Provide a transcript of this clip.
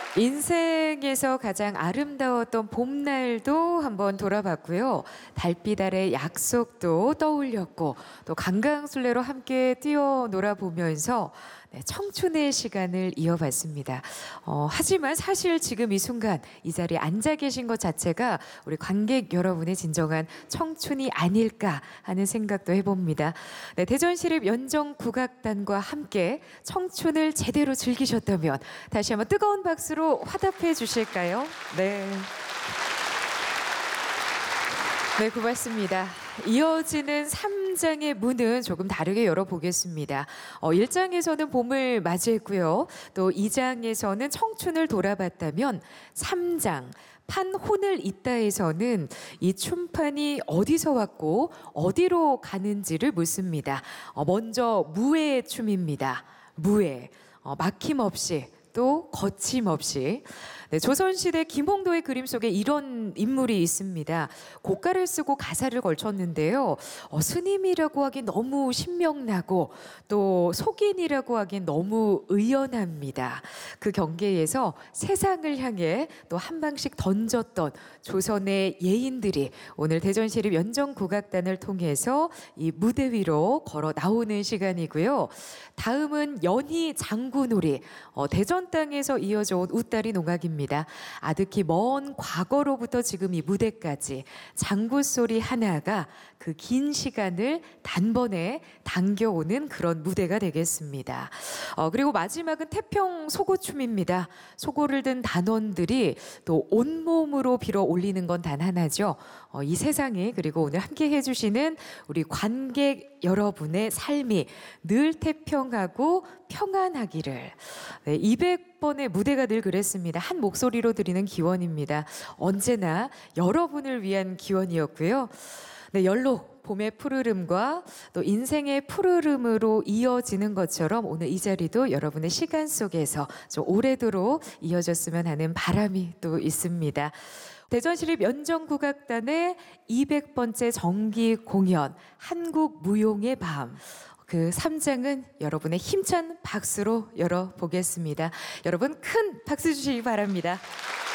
인생에서 가장 아름다웠던 봄날도 한번 돌아봤고요. 달빛 아래 약속도 떠올렸고 또 강강술래로 함께 뛰어놀아 보면서 청춘의 시간을 이어봤습니다. 하지만 사실 지금 이 순간 이 자리에 앉아 계신 것 자체가 우리 관객 여러분의 진정한 청춘이 아닐까 하는 생각도 해봅니다. 네, 대전시립 연정국악단과 함께 청춘을 제대로 즐기셨다면 다시 한번 뜨거운 박수로 화답해 주실까요? 네. 네, 고맙습니다. 이어지는 3장의 문은 조금 다르게 열어보겠습니다. 1장에서는 봄을 맞이했고요. 또 2장에서는 청춘을 돌아봤다면 3장 판혼을 잇다에서는 이 춤판이 어디서 왔고 어디로 가는지를 묻습니다. 먼저 무의 춤입니다. 무의 막힘없이 또 거침없이. 네, 조선시대 김홍도의 그림 속에 이런 인물이 있습니다. 고가를 쓰고 가사를 걸쳤는데요. 스님이라고 하긴 너무 신명나고 또 속인이라고 하긴 너무 의연합니다. 그 경계에서 세상을 향해 또 한 방씩 던졌던 조선의 예인들이 오늘 대전시립 연정국악단을 통해서 이 무대 위로 걸어 나오는 시간이고요. 다음은 연희 장구놀이, 대전 땅에서 이어져 온 웃다리 농악입니다. 아득히 먼 과거로부터 지금 이 무대까지 장구 소리 하나가 그 긴 시간을 단번에 당겨오는 그런 무대가 되겠습니다. 그리고 마지막은 태평 소고춤입니다. 소고를 든 단원들이 또 온몸으로 빌어 올리는 건 단 하나죠. 이 세상에 그리고 오늘 함께 해주시는 우리 관객 여러분의 삶이 늘 태평하고 평안하기를. 네, 200번의 무대가 늘 그랬습니다. 한 목소리로 드리는 기원입니다. 언제나 여러분을 위한 기원이었고요. 네, 열로 봄의 푸르름과 또 인생의 푸르름으로 이어지는 것처럼 오늘 이 자리도 여러분의 시간 속에서 좀 오래도록 이어졌으면 하는 바람이 또 있습니다. 대전시립 연정국악단의 200번째 정기 공연 한국 무용의 밤. 그 3장은 여러분의 힘찬 박수로 열어보겠습니다. 여러분 큰 박수 주시기 바랍니다.